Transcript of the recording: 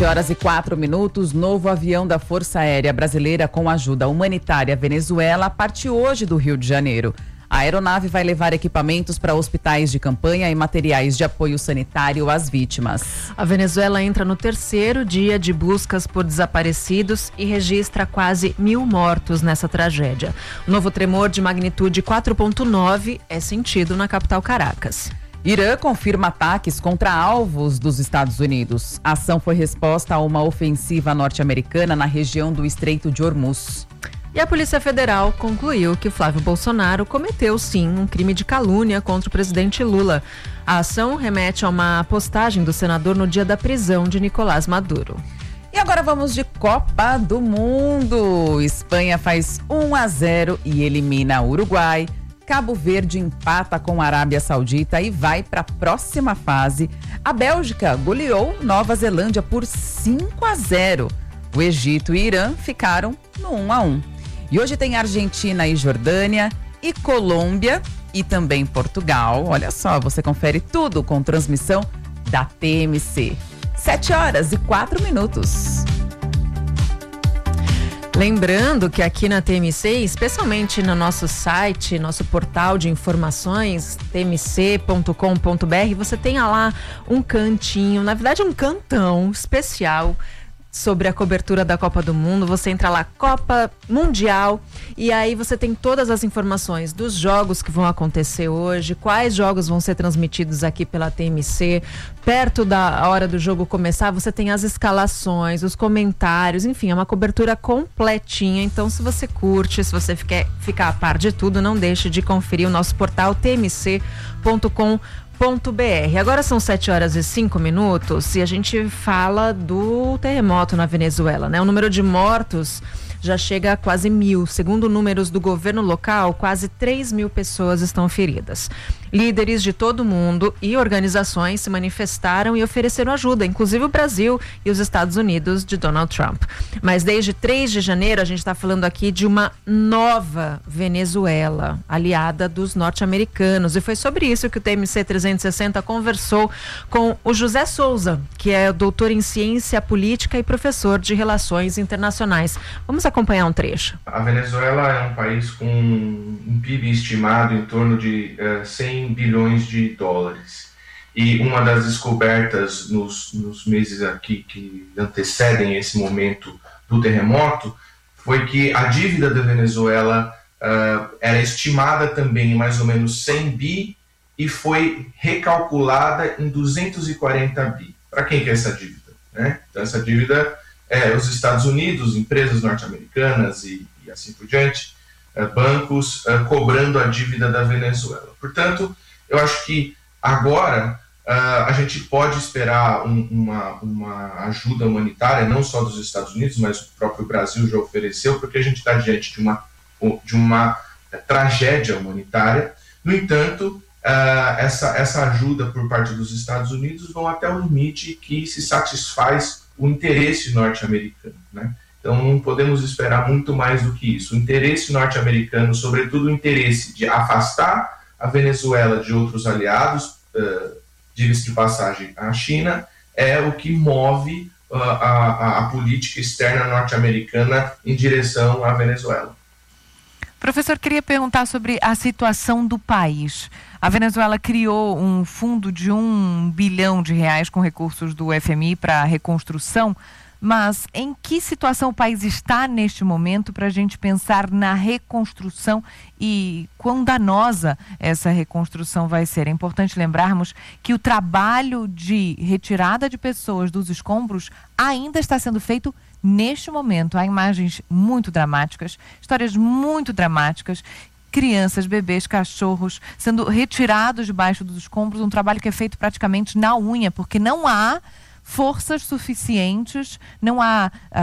7h04, novo avião da Força Aérea Brasileira com ajuda humanitária à Venezuela parte hoje do Rio de Janeiro. A aeronave vai levar equipamentos para hospitais de campanha e materiais de apoio sanitário às vítimas. A Venezuela entra no 3º dia de buscas por desaparecidos e registra quase 1.000 mortos nessa tragédia. O novo tremor de magnitude 4,9 é sentido na capital Caracas. Irã confirma ataques contra alvos dos Estados Unidos. A ação foi resposta a uma ofensiva norte-americana na região do Estreito de Hormuz. E a Polícia Federal concluiu que Flávio Bolsonaro cometeu, sim, um crime de calúnia contra o presidente Lula. A ação remete a uma postagem do senador no dia da prisão de Nicolás Maduro. E agora vamos de Copa do Mundo. Espanha faz 1-0 e elimina o Uruguai. Cabo Verde empata com a Arábia Saudita e vai para a próxima fase. A Bélgica goleou Nova Zelândia por 5-0. O Egito e Irã ficaram no 1-1. E hoje tem Argentina e Jordânia, e Colômbia e também Portugal. Olha só, você confere tudo com transmissão da TMC. 7h04. Lembrando que aqui na TMC, especialmente no nosso site, nosso portal de informações, tmc.com.br, você tem lá um cantinho, na verdade um cantão especial sobre a cobertura da Copa do Mundo. Você entra lá, Copa Mundial, e aí você tem todas as informações dos jogos que vão acontecer hoje, quais jogos vão ser transmitidos aqui pela TMC. Perto da hora do jogo começar, você tem as escalações, os comentários, enfim, é uma cobertura completinha. Então, se você curte, se você quer ficar a par de tudo, não deixe de conferir o nosso portal tmc.com.br. Agora são 7h05 e a gente fala do terremoto na Venezuela, né? O número de mortos já chega a quase 1.000. Segundo números do governo local, quase 3.000 pessoas estão feridas. Líderes de todo o mundo e organizações se manifestaram e ofereceram ajuda, inclusive o Brasil e os Estados Unidos de Donald Trump. Mas desde 3 de janeiro, a gente está falando aqui de uma nova Venezuela, aliada dos norte-americanos. E foi sobre isso que o TMC 360 conversou com o José Souza, que é doutor em ciência política e professor de relações internacionais. Vamos acompanhar um trecho. A Venezuela é um país com um PIB estimado em torno de 100 bilhões de dólares. E uma das descobertas nos meses aqui que antecedem esse momento do terremoto foi que a dívida da Venezuela era estimada também em mais ou menos 100 bi e foi recalculada em 240 bi. Para quem que é essa dívida, né? Então essa dívida os Estados Unidos, empresas norte-americanas e assim por diante, bancos cobrando a dívida da Venezuela. Portanto, eu acho que agora a gente pode esperar uma ajuda humanitária, não só dos Estados Unidos, mas o próprio Brasil já ofereceu, porque a gente está diante de uma tragédia humanitária. No entanto, essa ajuda por parte dos Estados Unidos vão até o limite que se satisfaz o interesse norte-americano, né? Então não podemos esperar muito mais do que isso. O interesse norte-americano, sobretudo o interesse de afastar a Venezuela de outros aliados, diga-se de passagem, a China, é o que move a política externa norte-americana em direção à Venezuela. Professor, queria perguntar sobre a situação do país. A Venezuela criou um fundo de R$1 bilhão com recursos do FMI para a reconstrução, mas em que situação o país está neste momento para a gente pensar na reconstrução e quão danosa essa reconstrução vai ser? É importante lembrarmos que o trabalho de retirada de pessoas dos escombros ainda está sendo feito neste momento. Há imagens muito dramáticas, histórias muito dramáticas, crianças, bebês, cachorros sendo retirados debaixo dos escombros, um trabalho que é feito praticamente na unha, porque não há forças suficientes, não há